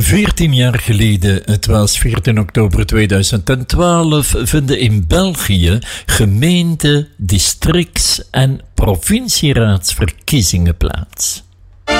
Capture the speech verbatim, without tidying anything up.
veertien jaar geleden, het was veertien oktober tweeduizend twaalf, vinden in België gemeente-, districts- en provincieraadsverkiezingen plaats.